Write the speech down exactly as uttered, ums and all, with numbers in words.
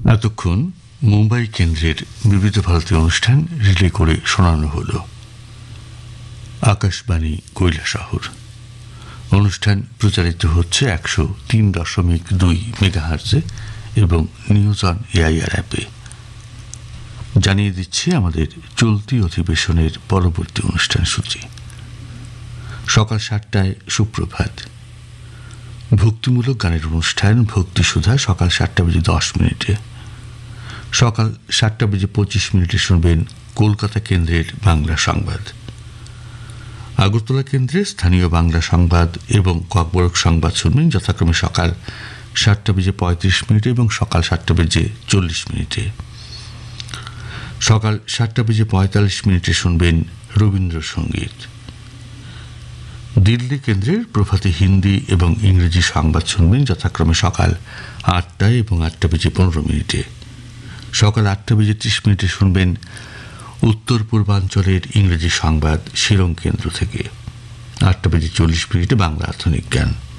এতক্ষণ মুম্বাই কেন্দ্রের বিবিধ ভারতীয় অনুষ্ঠান রিলে করে শোনানো হলো। আকাশবাণী কৈলাসহর। অনুষ্ঠান প্রচারিত হচ্ছে একশো তিন দশমিক দুই মেগাহার্জে এবং নিউজ অন এআইআর অ্যাপে। জানিয়ে দিচ্ছি আমাদের চলতি অধিবেশনের পরবর্তী অনুষ্ঠান সূচি। সকাল সাতটায় সুপ্রভাত, ভক্তিমূলক গানের অনুষ্ঠান ভক্তিসুধা সকাল সাতটা বেজে দশ মিনিটে। সকাল সাতটা বেজে পঁচিশ মিনিটে শুনবেন কলকাতা কেন্দ্রের বাংলা সংবাদ। আগরতলা কেন্দ্রের স্থানীয় বাংলা সংবাদ এবং ককবরক সংবাদ শুনবেন যথাক্রমে সকাল সাতটা বেজে পঁয়ত্রিশ মিনিটে এবং সকাল সাতটা বেজে চল্লিশ মিনিটে। সকাল সাতটা বেজে পঁয়তাল্লিশ মিনিটে শুনবেন রবীন্দ্রসঙ্গীত। দিল্লি কেন্দ্রের প্রভাতে হিন্দি এবং ইংরেজি সংবাদ শুনবেন যথাক্রমে সকাল আটটায় এবং আটটা বেজে পনেরো মিনিটে। সকাল আটটা বেজে ত্রিশ মিনিটে শুনবেন উত্তর পূর্বাঞ্চলের ইংরেজি সংবাদ শিলং কেন্দ্র থেকে। আটটা বেজে চল্লিশ মিনিটে বাংলা আধুনিক জ্ঞান।